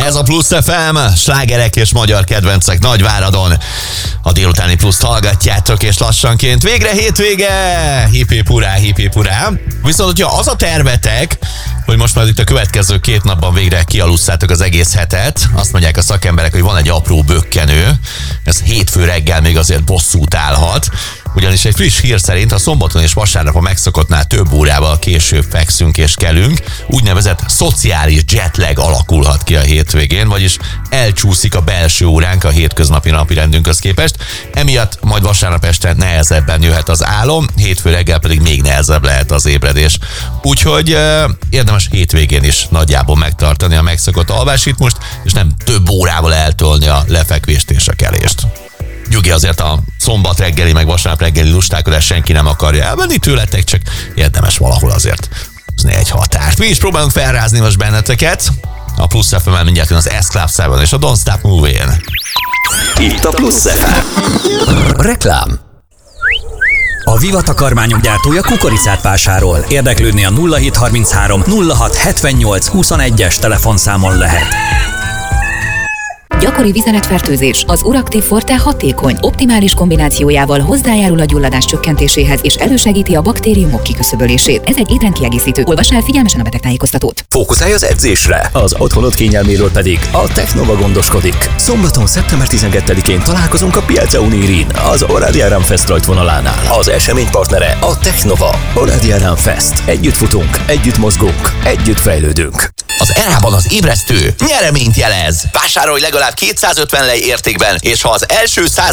Ez a Plusz FM, slágerek és magyar kedvencek Nagyváradon. A délutáni Pluszt hallgatjátok, és lassanként végre hétvége! Hip-hip urá, hip-hip urá. Viszont, hogyha az a tervetek, hogy most már itt a következő 2 napban végre kialusszátok az egész hetet, azt mondják a szakemberek, hogy van egy apró bökkenő, ez hétfő reggel még azért bosszút állhat, ugyanis egy friss hír szerint a szombaton és vasárnap a megszokottnál több órával később fekszünk és kelünk, úgynevezett szociális jetlag alakulhat ki a hétvégén, vagyis elcsúszik a belső óránk a hétköznapi napi rendünkhöz képest, emiatt majd vasárnap este nehezebben jöhet az álom, hétfő reggel pedig még nehezebb lehet az ébredés. Úgyhogy érdemes hétvégén is nagyjából megtartani a megszokott alvásritmust, és nem több órával eltolni a lefekvést és a kelést. Nyugi, azért a szombat reggeli, meg vasárnap reggeli lustákodást senki nem akarja elvenni tőletek, csak érdemes valahol azért hozni egy határt. Mi is próbálunk felrázni most benneteket. A Plusz FM-en mindjárt jön az S-Club 7 és a Don't Stop Moving. Itt a Plusz FM. Reklám. A Viva takarmányok gyártója kukoricát vásárol. Érdeklődni a 0733 06 78 21-es telefonszámon lehet. Gyakori vizeletfertőzés. Az Uractiv Forte hatékony, optimális kombinációjával hozzájárul a gyulladás csökkentéséhez és elősegíti a baktériumok kiküszöbölését. Ez egy étrendkiegészítő. Olvass el figyelmesen a betegtájékoztatót. Fókuszálj az edzésre, az otthonod kényelméről pedig a Technova gondoskodik. Szombaton, szeptember 12-én találkozunk a Piazza Unirin, az Oradea Run Fest rajtvonalánál. Az esemény partnere a Technova. Oradea Run Fest. Együtt futunk, együtt mozgunk, együtt fejlődünk. Az ERA-ban az ébresztő nyereményt jelez. Vásárolj legalább 250 lej értékben, és ha az első 100